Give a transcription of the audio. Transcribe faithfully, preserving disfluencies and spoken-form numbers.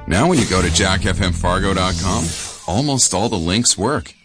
Now when you go to jack f m fargo dot com, almost all the links work.